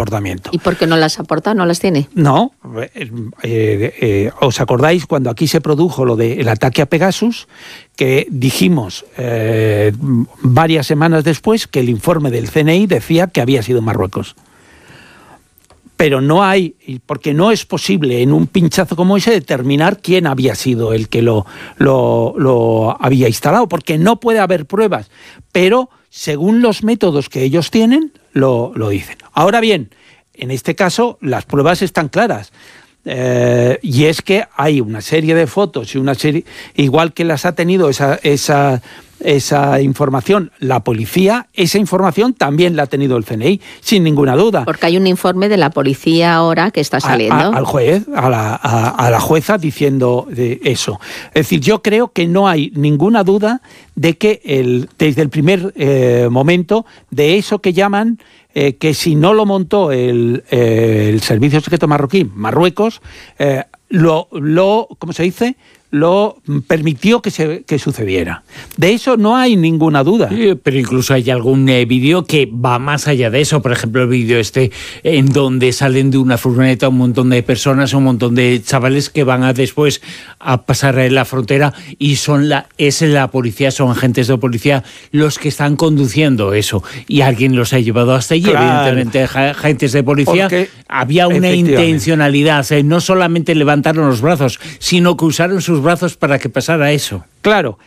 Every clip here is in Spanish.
comportamiento. ¿Y por qué no las aporta? ¿No las tiene? No. ¿Os acordáis cuando aquí se produjo lo del ataque a Pegasus? Que dijimos varias semanas después que el informe del CNI decía que había sido Marruecos. Pero no hay, porque no es posible en un pinchazo como ese determinar quién había sido el que lo había instalado, porque no puede haber pruebas. Pero según los métodos que ellos tienen, lo dicen. Ahora bien, en este caso las pruebas están claras. Y es que hay una serie de fotos y una serie, igual que las ha tenido esa información la policía, esa información también la ha tenido el CNI, sin ninguna duda. Porque hay un informe de la policía ahora que está saliendo. Al juez, a la jueza diciendo de eso. Es decir, yo creo que no hay ninguna duda de que desde el primer momento, de eso que llaman que si no lo montó el Servicio Secreto Marroquí, Marruecos, ¿cómo se dice?, lo permitió que sucediera. De eso no hay ninguna duda. Pero incluso hay algún vídeo que va más allá de eso. Por ejemplo, el vídeo en donde salen de una furgoneta un montón de personas, un montón de chavales que van después a pasar la frontera y es la policía, son agentes de policía los que están conduciendo eso. Y alguien los ha llevado hasta allí. Claro. Evidentemente, agentes de policía. Porque había una intencionalidad. No solamente levantaron los brazos, sino que usaron sus brazos para que pasara eso. Claro.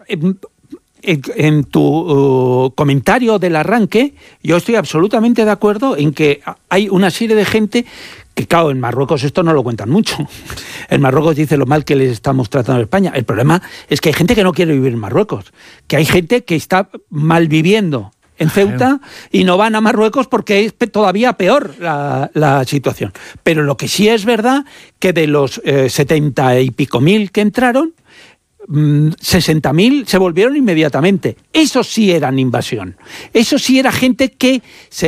En tu comentario del arranque, yo estoy absolutamente de acuerdo en que hay una serie de gente que, claro, en Marruecos esto no lo cuentan mucho. En Marruecos dice lo mal que les estamos tratando en España. El problema es que hay gente que no quiere vivir en Marruecos, que hay gente que está mal viviendo en Ceuta y no van a Marruecos porque es todavía peor la situación. Pero lo que sí es verdad que de los 70 y pico mil que entraron, 60.000 se volvieron inmediatamente. Eso sí eran invasión. Eso sí era gente que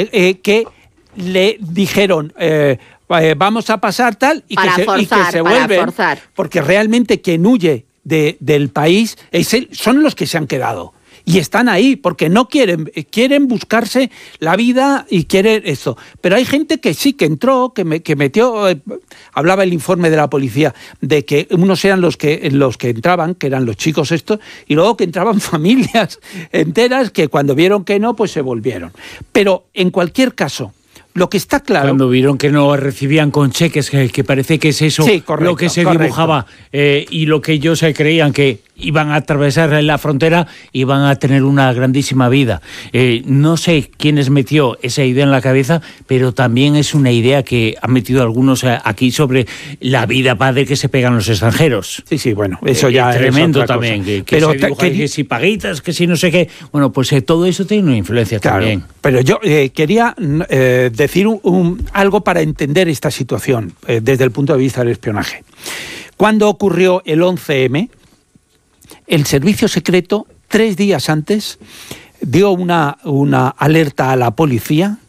le dijeron vamos a pasar tal y que se vuelven. Porque realmente quien huye del país son los que se han quedado. Y están ahí porque no quieren buscarse la vida y quieren eso. Pero hay gente que sí, que entró, que metió. Hablaba el informe de la policía de que unos eran los que entraban, que eran los chicos estos, y luego que entraban familias enteras que cuando vieron que no, pues se volvieron. Pero en cualquier caso, lo que está claro... Cuando vieron que no recibían con cheques, que parece que es eso, sí, correcto, lo que se dibujaba, y lo que ellos creían que iban a atravesar la frontera, iban a tener una grandísima vida. No sé quién les metió esa idea en la cabeza, pero también es una idea que han metido algunos aquí sobre la vida padre que se pegan los extranjeros. Sí, bueno, eso ya es tremendo también. Pero se dibuja, que si paguitas, que si no sé qué. Bueno, pues todo eso tiene una influencia también. Pero yo quería decir algo para entender esta situación desde el punto de vista del espionaje. Cuando ocurrió el 11M, el servicio secreto, 3 días antes, dio una alerta a la policía,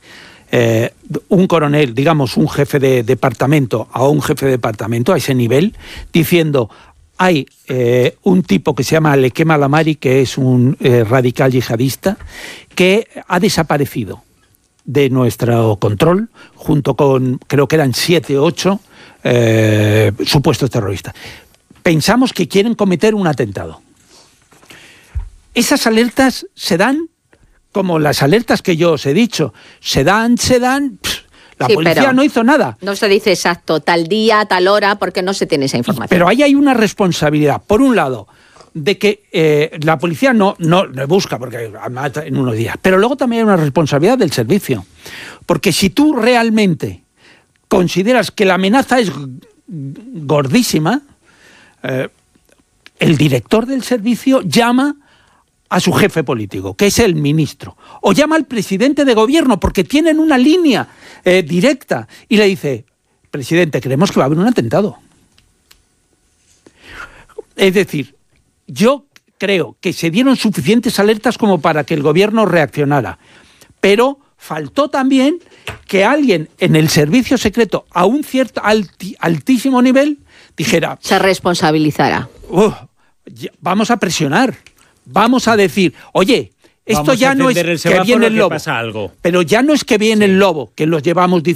un coronel, digamos un jefe de departamento, a ese nivel, diciendo: hay un tipo que se llama Lekem Alamari, que es un radical yihadista, que ha desaparecido de nuestro control, junto con, creo que eran 7 o 8 supuestos terroristas. Pensamos que quieren cometer un atentado. Esas alertas se dan como las alertas que yo os he dicho. Se dan. La policía no hizo nada. No se dice exacto, tal día, tal hora, porque no se tiene esa información. Pero ahí hay una responsabilidad, por un lado, de que la policía no busca, porque en unos días. Pero luego también hay una responsabilidad del servicio. Porque si tú realmente consideras que la amenaza es gordísima, el director del servicio llama a su jefe político, que es el ministro, o llama al presidente de gobierno, porque tienen una línea directa, y le dice: presidente, creemos que va a haber un atentado. Es decir, yo creo que se dieron suficientes alertas como para que el gobierno reaccionara, pero faltó también que alguien en el servicio secreto, a un cierto altísimo nivel, dijera... Se responsabilizara. Vamos a presionar. Vamos a decir: oye, esto ya no es que viene el lobo. Pero ya no es que viene el lobo, que los llevamos diciendo.